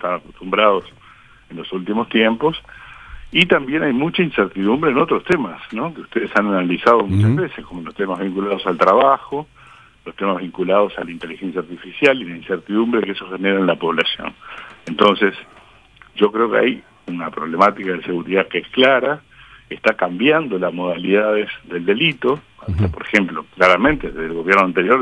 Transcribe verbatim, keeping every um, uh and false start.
están acostumbrados en los últimos tiempos, y también hay mucha incertidumbre en otros temas, ¿no?, que ustedes han analizado muchas uh-huh. veces, como los temas vinculados al trabajo, los temas vinculados a la inteligencia artificial y la incertidumbre que eso genera en la población. Entonces, yo creo que hay una problemática de seguridad que es clara, está cambiando las modalidades del delito. Uh-huh. Por ejemplo, claramente desde el gobierno anterior